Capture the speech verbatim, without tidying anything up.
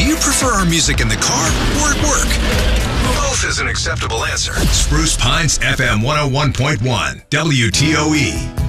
you prefer our music in the car or at work? Both is an acceptable answer. Spruce Pines F M one oh one point one, W T O E.